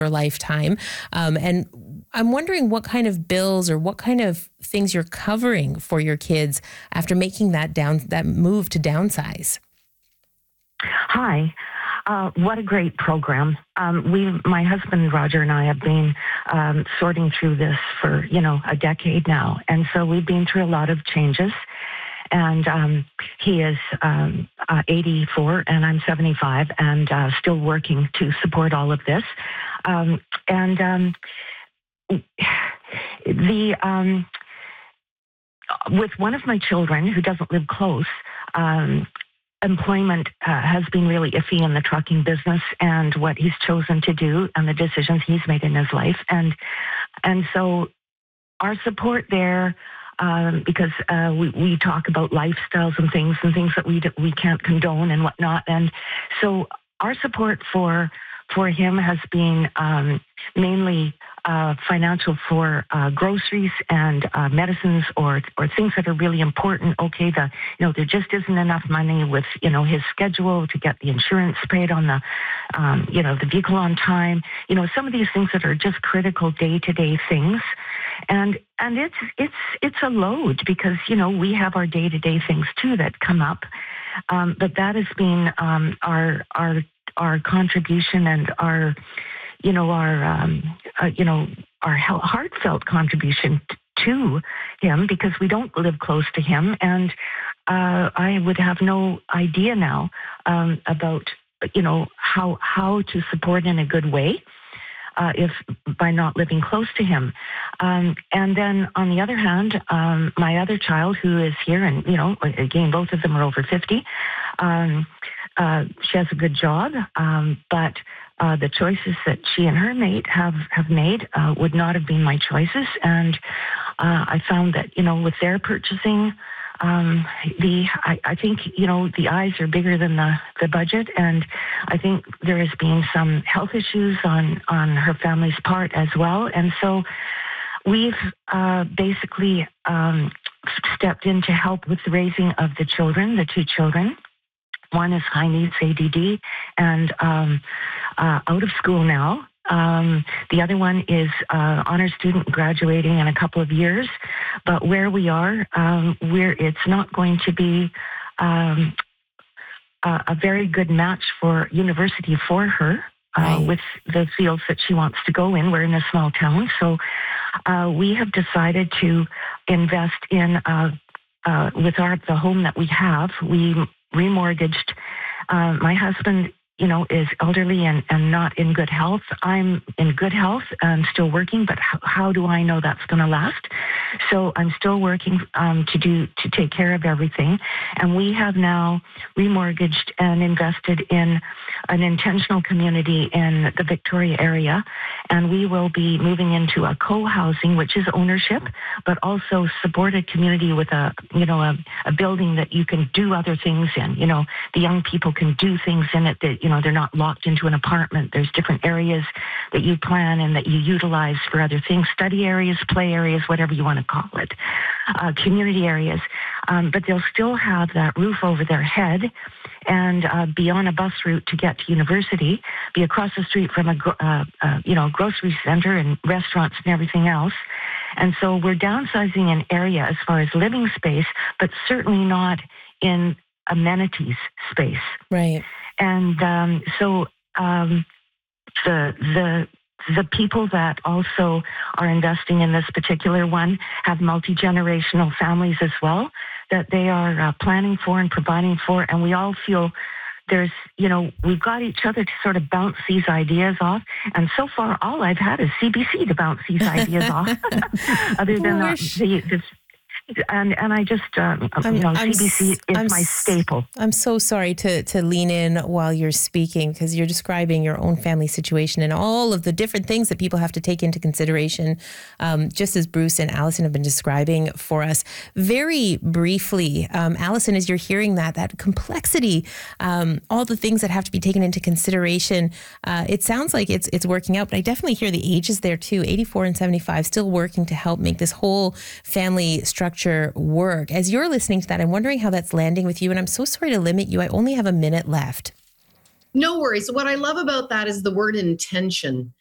lifetime. And I'm wondering what kind of bills or what kind of things you're covering for your kids after making that move to downsize. Hi. What a great program. My husband, Roger, and I have been sorting through this for, a decade now. And so we've been through a lot of changes. And he is 84 and I'm 75 and still working to support all of this. With one of my children who doesn't live close, employment has been really iffy in the trucking business and what he's chosen to do and the decisions he's made in his life. And so our support there, because we talk about lifestyles and things that we can't condone and whatnot. And so our support for him has been mainly financial for groceries and medicines or things that are really important. Okay, there just isn't enough money with his schedule to get the insurance paid on the vehicle on time. Some of these things that are just critical day-to-day things, and it's a load because we have our day-to-day things too that come up. But that has been our contribution and our heartfelt contribution to him because we don't live close to him. And I would have no idea now about, how to support in a good way if by not living close to him. And then on the other hand, my other child who is here and, again, both of them are over 50, she has a good job, but the choices that she and her mate have made would not have been my choices. And I found that, with their purchasing, I think, the eyes are bigger than the budget. And I think there has been some health issues on her family's part as well. And so we've basically stepped in to help with the raising of the children, the two children. One is high needs ADD and out of school now. The other one is honor student graduating in a couple of years. But where we are, it's not going to be a very good match for university for her with the fields that she wants to go in. We're in a small town. So we have decided to invest in, with the home that we have, we remortgaged. My husband, is elderly and not in good health. I'm in good health. I'm still working, but how do I know that's going to last? So I'm still working to take care of everything. And we have now remortgaged and invested in an intentional community in the Victoria area. And we will be moving into a co-housing, which is ownership, but also supported community with a building that you can do other things in. The young people can do things in it that, they're not locked into an apartment. There's different areas that you plan and that you utilize for other things, study areas, play areas, whatever you want to call it, community areas. But they'll still have that roof over their head and be on a bus route to get to university, be across the street from a grocery center and restaurants and everything else. And so we're downsizing an area as far as living space, but certainly not in amenities space. Right. And so the people that also are investing in this particular one have multi-generational families as well that they are planning for and providing for. And we all feel we've got each other to sort of bounce these ideas off. And so far, all I've had is CBC to bounce these ideas off, other than and I just, CBC is my staple. I'm so sorry to lean in while you're speaking because you're describing your own family situation and all of the different things that people have to take into consideration, just as Bruce and Allison have been describing for us. Very briefly, Allison, as you're hearing that complexity, all the things that have to be taken into consideration, it sounds like it's working out, but I definitely hear the ages there too, 84 and 75, still working to help make this whole family structure work. As you're listening to that, I'm wondering how that's landing with you, and I'm so sorry to limit you. I only have a minute left. No worries. What I love about that is the word intention.